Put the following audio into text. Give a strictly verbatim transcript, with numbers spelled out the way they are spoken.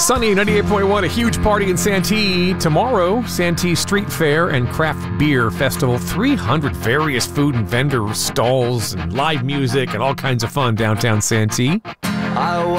Sunny, ninety-eight point one, a huge party in Santee. Tomorrow, Santee Street Fair and Craft Beer Festival. three hundred various food and vendor stalls and live music and all kinds of fun downtown Santee. I